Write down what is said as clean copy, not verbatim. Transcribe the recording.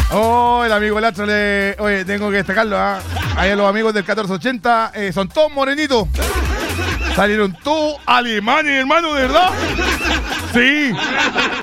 Oh, el amigo Lacho oye, tengo que destacarlo, ¿ah? Ahí los amigos del 1480 son todos morenitos. Salieron todos alemanes, hermano, ¿de verdad? Sí.